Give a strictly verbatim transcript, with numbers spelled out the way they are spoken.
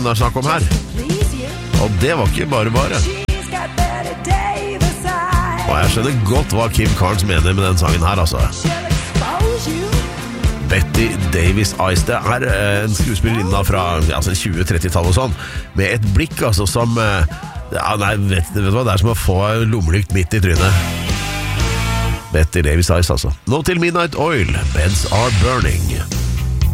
det er snakk om her. Og det var ikke bare bare. Og jeg skjønner godt hva Kim Carnes mener med den sangen her, altså. Betty Davis Ice, det er en skuespillerinne fra altså tjue-tretti-tallet og sånn, med et blikk altså som ja, nei, vet, vet du hva, det er som å få lommelykt midt i trynet. Betty Davis Ice altså. Nå til Midnight Oil, Beds Are Burning.